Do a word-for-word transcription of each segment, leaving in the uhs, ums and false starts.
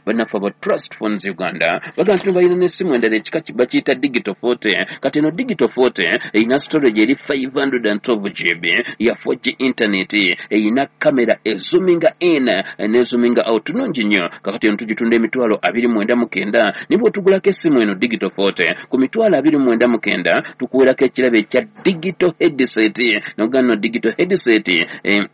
banafa ba Trust Funds Uganda baga nti bayina n'essimu endala ekika bakiyita Digital forty kati eno Digital forty eyina storage eri five hundred twelve gigabytes ya four G internet eyina kamera ezoominga in ne zoominga out nungi nnyo kakati eno tugitunda emitwalo abiri mu mwenda mu kenda nibwo tugulako essimu eno Digital forty ku mitwalo abiri mu mwenda mu kenda tukuwerako ekirabe ekya Digital headset n'ogano Digital headset eh,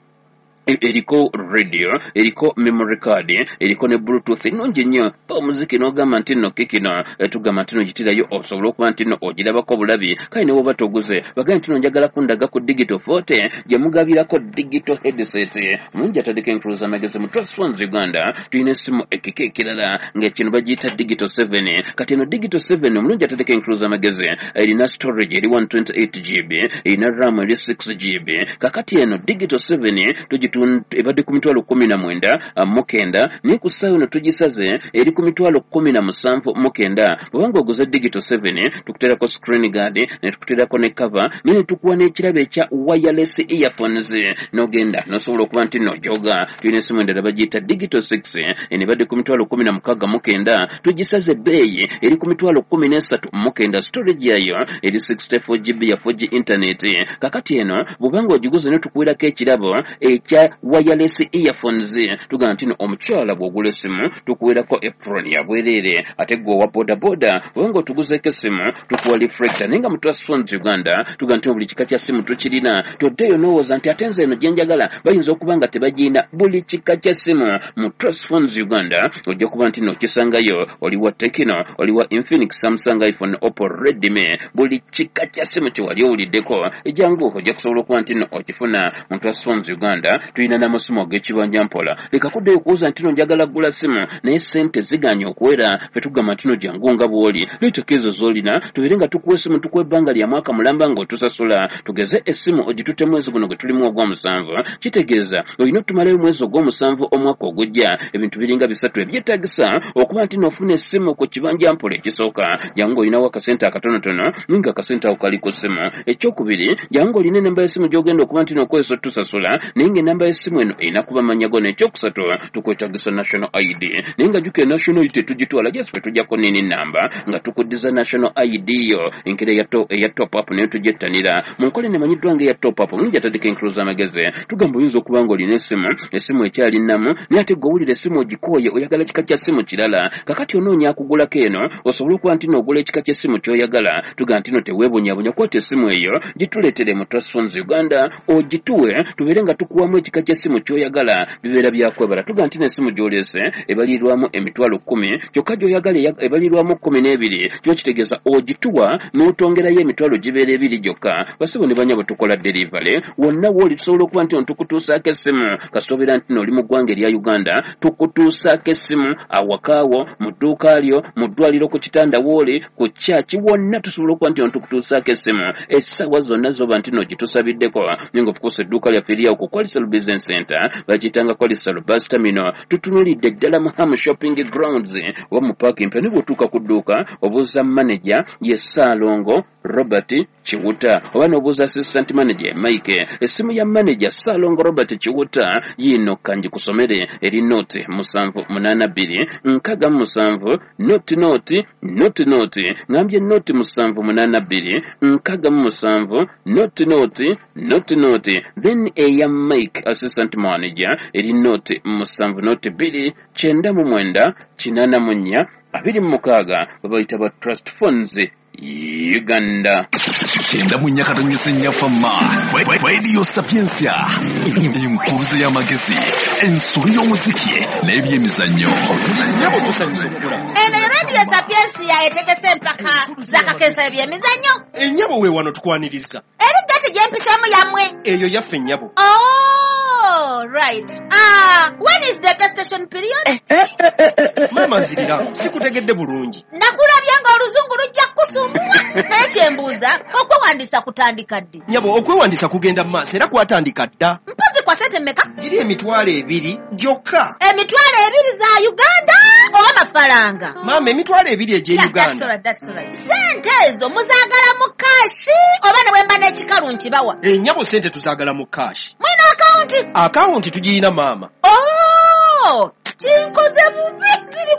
eriko radio eriko memory card eriko ne bluetooth nungi nnyo omuziki n'ogamba nti nno kikino tugamba nti nno gitirayo osobola okuba nti nno ogirabako bulabi kale ne woba toguze baga nti nno njagala kundaga ku Digital forty gye mugabirako Digital headset mungi atadeko encruise amagezi mu Trust Funds Uganda tulina essimu ekika ekirala ng'ekino bagiyita Digital seven kati eno Digital seven omulungi atadeko encruise amagezi erina storage eri one twenty-eight gigabytes erina RAM eri six gigabytes kakati eno Digital seven tugitu ebadde ku mitwalo kumi na mwenda mu kenda ni ku ssaawa eno tugisaze eri ku mitwalo kumi na musanvu mu kenda bwanga oguze Digital seven tukuteerako screen guard ne tukuteerako ne cover ne tukuwa n'ekirabe ekya wireless earphones n'ogenda n'osobola okuba nti nno joga tulina essimu endala bagiyita Digital six eno ebadde ku mitwalo kumi na mukaaga mu kenda tugisaze bbeeyi eri ku mitwalo kumi n'esatu mu kenda storage yayo eri sixty-four gigabytes ya four G internet kakati eno bwanga ogiguze ne tukuwerako ekirabo ekya wireless earphones tugamba nti omukyala bw'ogula essimu tukuwerako apron ya bwereere ate gwe owa boda boda bwanga otuguzeeko essimu tukuwa reflector naye nga mu Trust Funds Uganda tugamba nti buli kika kya ssimu tukirina toddeeyo n'owooza nti ate nze eno gye njagala bayinza okuba nga tebagiyina buli kika kya ssimu mu Trust Funds Uganda ojja kuba nti n'okisangayo oliwa Tecno oliwa Infinix Samsung iPhone Oppo Redmi buli kika kya ssimu kye wali owuliddeko ejjangu ojja kusobola okuba nti nno okifuna mu Trust Funds Uganda tulina n'amasimu ag'ekibanja mpola leka kuddeyo okuwuza nti no njagala ggula ssimu naye ssente ziganye okuwera fe tugamba nti no jangu nga bw'oli leeteko ezo z'olina tubeere nga tukuwa essimu tukuwa ebbanga lya mwaka mulamba ng'otusasula tugeze essimu ogitutte mwezi guno gwe tulimu ogw'omusanvu kitegeeza olina otumalayo mwezi ogw'omusanvu omwaka ogujja ebintu biringa bisatu ebyetaagisa okuba nti n'ofuna essimu ku kibanja mpola ekisooka jangu olinawo akasente akatonotono nga akasente ako kali ku ssimu ekyokubiri jangu olina enamba y'essimu gy'ogenda okuba nti n'okozesa otusasula naye ng'enamba y'essimu eno erina kuba manyago n'ekyokusatu tukwetagisa national I D naye nga jjuka national I D tetugitwala just fe tujjako nini namba nga tukuddiza national I D yo enkera eya top up naye tugyetanira mu nkole nemanyiddwa nga eya top up mulungi atadeko encruise amagezi tugamba oyinza okuba nga olina essimu essimu ekyali nnamu naye ate gweowulira essimu ogikooye oyagala kika kya ssimu kirala kakati onoonya akugulako eno osobola okuba nti noogula ekika ky'essimu ky'oyagala tugamba nti no teweebonyabonya kwota essimu eyo gituleetere mu Trust Funds Uganda ogituwe tubeere nga tukuwamu ekika ky'essimu ky'oyagala bibeera byakwebala tugamba nti n'essimu gy'oleese ebalirwamu emitwalo kumi kyokka gy'oyagala ebalirwamu kumi n'ebiri kyo kitegeeza ogituwa n'otongerayo emitwalo gibeera ebiri gyokka basibo ne banyabo tukola delivery wonna wooli tusobola okuba nti tukutuusaako essimu kasita obeera nti n'oli mu ggwanga erya Uganda tukutuusaako essimu awakaawo mu dduuka lyo mu ddwaliro ku kitanda wooli ku kyaki wonna tusobola okuba nti tukutuusaako essimu essaawa zonna zoba nti n'ogitusabiddeko naye ng'otukuusa edduuka lyaffe eryawo ku Kwalisalo Business Center bakiyitanga Kwalisalo Bus Terminal tutunuulidde ddala mu Ham Shopping Grounds oba mu parking pe ne bw'otuuka ku dduuka obuuza manager ye Ssaalongo Robert Chiwuta oba n'obuuza assistant manager Mike essimu ya manager Ssaalongo Robert Chiwuta yiino kanji kusomere eri note musanvu munaana bbiri nkaga musanvu noti noti noti noti ngambye noti musanvu munaana bbiri nkaga musanvu noti noti noti noti then eya Mike assistant manager eri note musanvu noti bbiri kyenda mu mwenda kinaana mu nnya abiri mu mukaaga babayita ba Trust Funds Uganda. Kyenda mu nnya katonyesa ennyafamma Radio Sapiensia enkuuzo y'amagezi ensulu y'omuziki n'ebyemizannyo eno Radio Sapiensia etegese empaka z'akakensa ebyemizannyo ennyabo we wano tukwaniriza eri gati gyempisamu yammwe eyo yaffe ennyabo. Oh, right. Ah, when is the gestation period? Eh, eh, eh, eh, eh. Mama nzirira sikutegedde bulungi. Nakulabya nga oluzungu lujja kusumbua naye kyembuuza okwewandiisa kutandika ddi? Nyabo okwewandiisa kugenda mu maaso era kwatandika dda. Mpozi kwa sente mmeka? Giri emitwalo ebiri gyokka. Emitwalo ebiri za Uganda oba mafalanga? Mama emitwalo ebiri egye yeah, Uganda. That's right, that's right. Sente ezo muzaagala mu kashi oba ne bwemba n'ekikalu nkibawa? Ennyabo sente tuzaagala mu kashi. Mwina akawunti? Akawunti tugiyina mama. Oh, kinkoze bubi ziri